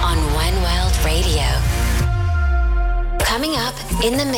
on One World Radio. Coming up in the mix.